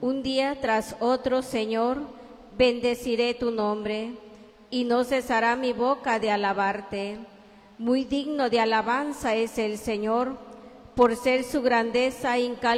Un día tras otro, Señor, bendeciré tu nombre, y no cesará mi boca de alabarte. Muy digno de alabanza es el Señor, por ser su grandeza incalculable.